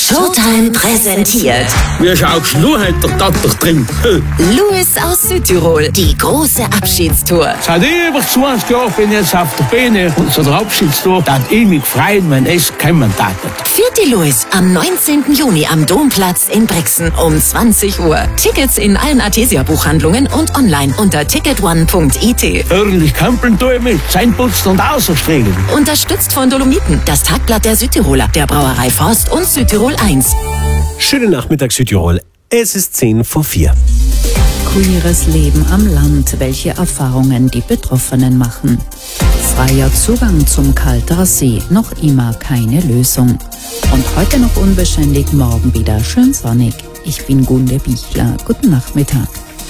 Showtime präsentiert. Wie schaust du heute der Tatter drin? Louis aus Südtirol, die große Abschiedstour. Seit über 20 Jahren bin ich jetzt auf der Bühne und zu der Abschiedstour, dass ich mich freuen, wenn es kommen darf. Vierte Louis am 19. Juni am Domplatz in Brixen um 20 Uhr. Tickets in allen Artesia-Buchhandlungen und online unter ticketone.it. Ordentlich Kampeln tue ich mit, Zähneputzen und Außerstregen. Unterstützt von Dolomiten, das Tagblatt der Südtiroler, der Brauerei Forst und Südtirol 1. Schönen Nachmittag Südtirol. Es ist 3:10. Queeres Leben am Land, welche Erfahrungen die Betroffenen machen. Freier Zugang zum Kalterer See, noch immer keine Lösung. Und heute noch unbeständig, morgen wieder schön sonnig. Ich bin Gunde Bichler. Guten Nachmittag.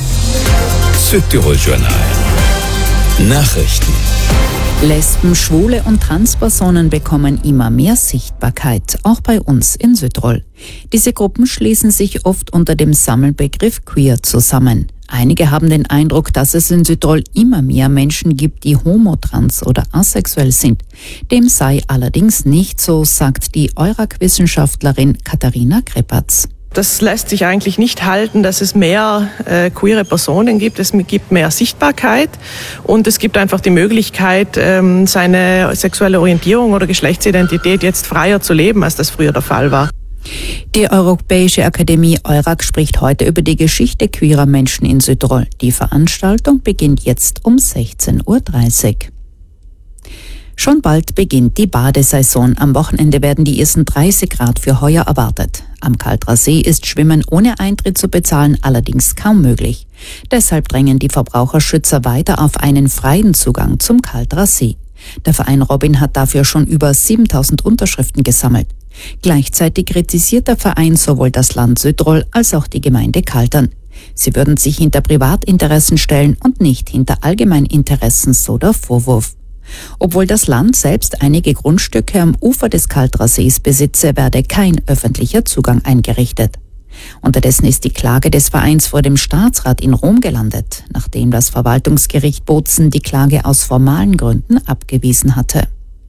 Südtirol Journal. Nachrichten. Lesben, Schwule und Transpersonen bekommen immer mehr Sichtbarkeit, auch bei uns in Südtirol. Diese Gruppen schließen sich oft unter dem Sammelbegriff queer zusammen. Einige haben den Eindruck, dass es in Südtirol immer mehr Menschen gibt, die homo, trans oder asexuell sind. Dem sei allerdings nicht so, sagt die Eurac-Wissenschaftlerin Katharina Krepatz. Das lässt sich eigentlich nicht halten, dass es mehr queere Personen gibt. Es gibt mehr Sichtbarkeit und es gibt einfach die Möglichkeit, seine sexuelle Orientierung oder Geschlechtsidentität jetzt freier zu leben, als das früher der Fall war. Die Europäische Akademie Eurac spricht heute über die Geschichte queerer Menschen in Südtirol. Die Veranstaltung beginnt jetzt um 16:30 Uhr. Schon bald beginnt die Badesaison. Am Wochenende werden die ersten 30 Grad für heuer erwartet. Am Kalterer See ist Schwimmen ohne Eintritt zu bezahlen allerdings kaum möglich. Deshalb drängen die Verbraucherschützer weiter auf einen freien Zugang zum Kalterer See. Der Verein Robin hat dafür schon über 7000 Unterschriften gesammelt. Gleichzeitig kritisiert der Verein sowohl das Land Südtirol als auch die Gemeinde Kaltern. Sie würden sich hinter Privatinteressen stellen und nicht hinter Allgemeininteressen, so der Vorwurf. Obwohl das Land selbst einige Grundstücke am Ufer des Kalterer Sees besitze, werde kein öffentlicher Zugang eingerichtet. Unterdessen ist die Klage des Vereins vor dem Staatsrat in Rom gelandet, nachdem das Verwaltungsgericht Bozen die Klage aus formalen Gründen abgewiesen hatte.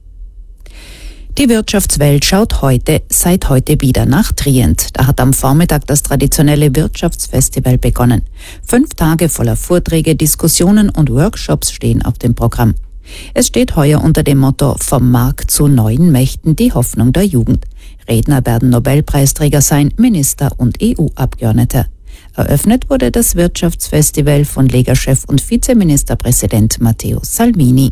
Die Wirtschaftswelt schaut seit heute wieder nach Trient. Da hat am Vormittag das traditionelle Wirtschaftsfestival begonnen. 5 Tage voller Vorträge, Diskussionen und Workshops stehen auf dem Programm. Es steht heuer unter dem Motto „Vom Markt zu neuen Mächten, die Hoffnung der Jugend“. Redner werden Nobelpreisträger sein, Minister und EU-Abgeordnete. Eröffnet wurde das Wirtschaftsfestival von Lega-Chef und Vizeministerpräsident Matteo Salvini.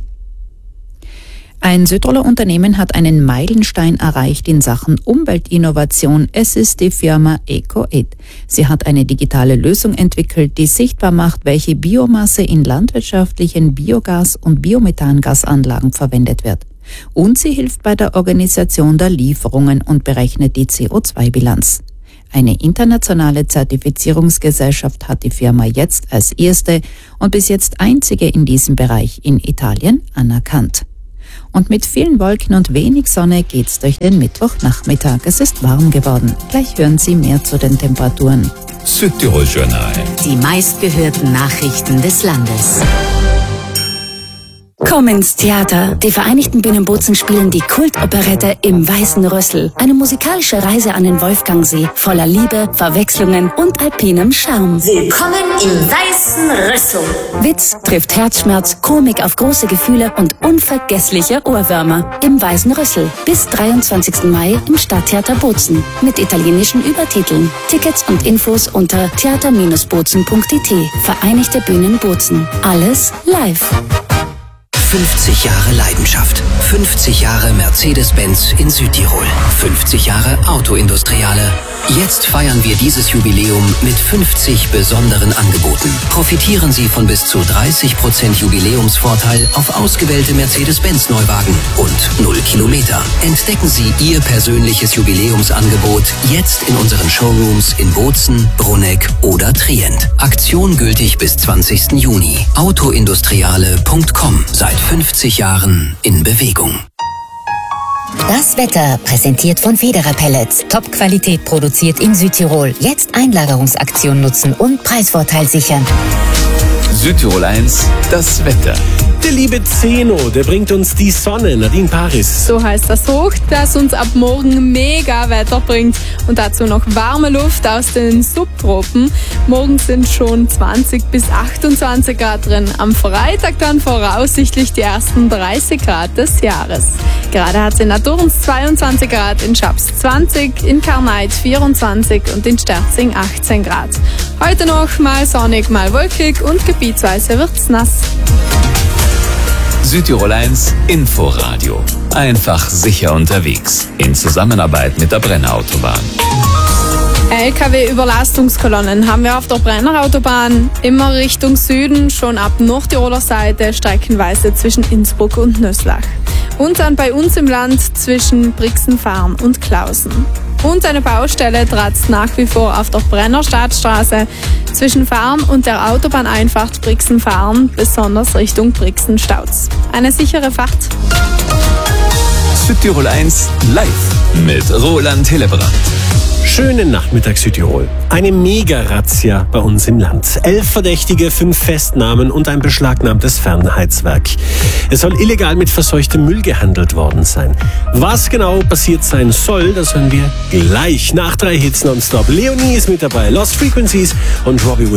Ein Südtiroler Unternehmen hat einen Meilenstein erreicht in Sachen Umweltinnovation. Es ist die Firma EcoEd. Sie hat eine digitale Lösung entwickelt, die sichtbar macht, welche Biomasse in landwirtschaftlichen Biogas- und Biomethangasanlagen verwendet wird. Und sie hilft bei der Organisation der Lieferungen und berechnet die CO2-Bilanz. Eine internationale Zertifizierungsgesellschaft hat die Firma jetzt als erste und bis jetzt einzige in diesem Bereich in Italien anerkannt. Und mit vielen Wolken und wenig Sonne geht's durch den Mittwochnachmittag. Es ist warm geworden. Gleich hören Sie mehr zu den Temperaturen. Südtirol Journal. Die meistgehörten Nachrichten des Landes. Komm ins Theater. Die Vereinigten Bühnen Bozen spielen die Kultoperette Im Weißen Rössel. Eine musikalische Reise an den Wolfgangsee, voller Liebe, Verwechslungen und alpinem Charme. Willkommen im Weißen Rössel. Witz trifft Herzschmerz, Komik auf große Gefühle und unvergessliche Ohrwürmer. Im Weißen Rössel. Bis 23. Mai im Stadttheater Bozen. Mit italienischen Übertiteln. Tickets und Infos unter theater-bozen.it. Vereinigte Bühnen Bozen. Alles live. 50 Jahre Leidenschaft, 50 Jahre Mercedes-Benz in Südtirol, 50 Jahre Autoindustriale. Jetzt feiern wir dieses Jubiläum mit 50 besonderen Angeboten. Profitieren Sie von bis zu 30% Jubiläumsvorteil auf ausgewählte Mercedes-Benz-Neuwagen und 0 Kilometer. Entdecken Sie Ihr persönliches Jubiläumsangebot jetzt in unseren Showrooms in Bozen, Bruneck oder Trient. Aktion gültig bis 20. Juni. Autoindustriale.com. Seit 50 Jahren in Bewegung. Das Wetter präsentiert von Federer Pellets. Top-Qualität produziert in Südtirol. Jetzt Einlagerungsaktion nutzen und Preisvorteil sichern. Südtirol 1, das Wetter. Der liebe Zeno, der bringt uns die Sonne. Nadine Paris. So heißt das Hoch, das uns ab morgen mega Wetter bringt und dazu noch warme Luft aus den Subtropen. Morgen sind schon 20 bis 28 Grad drin. Am Freitag dann voraussichtlich die ersten 30 Grad des Jahres. Gerade hat es in Naturns 22 Grad, in Schaps 20, in Karneit 24 und in Sterzing 18 Grad. Heute noch mal sonnig, mal wolkig und gebietsweise wird's nass. Südtirol 1 Inforadio. Einfach sicher unterwegs. In Zusammenarbeit mit der Brenner Autobahn. LKW-Überlastungskolonnen haben wir auf der Brenner Autobahn immer Richtung Süden, schon ab Nordtiroler Seite, streckenweise zwischen Innsbruck und Nöslach. Und dann bei uns im Land zwischen Brixen-Farn und Klausen. Und eine Baustelle tratzt nach wie vor auf der Brenner Stadtstraße zwischen Farn und der Autobahneinfahrt Brixen-Farn, besonders Richtung Brixen-Stauz. Eine sichere Fahrt. Südtirol 1 live mit Roland Hillebrand. Schönen Nachmittag Südtirol. Eine Mega-Razzia bei uns im Land. 11 Verdächtige, 5 Festnahmen und ein beschlagnahmtes Fernheizwerk. Es soll illegal mit verseuchtem Müll gehandelt worden sein. Was genau passiert sein soll, das hören wir gleich nach 3 Hits nonstop. Leonie ist mit dabei, Lost Frequencies und Robbie